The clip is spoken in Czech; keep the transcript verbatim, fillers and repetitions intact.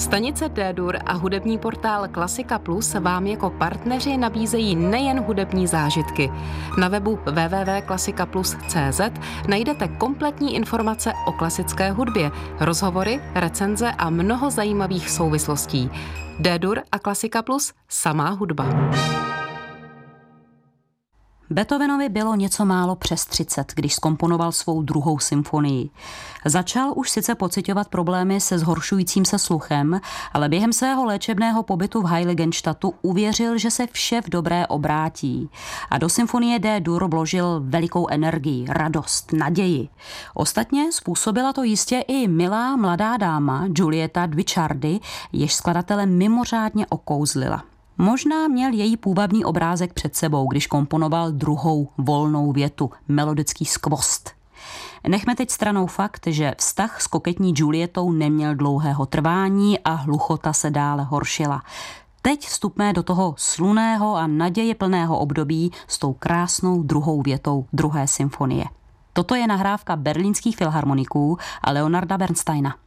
Stanice D-Dur a hudební portál Klasika Plus vám jako partneři nabízejí nejen hudební zážitky. Na webu w w w tečka klasika plus tečka c z najdete kompletní informace o klasické hudbě, rozhovory, recenze a mnoho zajímavých souvislostí. D-Dur a Klasika Plus, samá hudba. Beethovenovi bylo něco málo přes třicet, když zkomponoval svou druhou symfonii. Začal už sice pociťovat problémy se zhoršujícím se sluchem, ale během svého léčebného pobytu v Heiligenstadtu uvěřil, že se vše v dobré obrátí. A do symfonie D-Dur vložil velikou energii, radost, naději. Ostatně způsobila to jistě i milá mladá dáma Giulietta Guicciardi, jež skladatele mimořádně okouzlila. Možná měl její půvabný obrázek před sebou, když komponoval druhou volnou větu, melodický skvost. Nechme teď stranou fakt, že vztah s koketní Giuliettou neměl dlouhého trvání a hluchota se dále horšila. Teď vstupme do toho slunného a nadějeplného období s tou krásnou druhou větou druhé symfonie. Toto je nahrávka berlínských filharmoniků a Leonarda Bernsteina.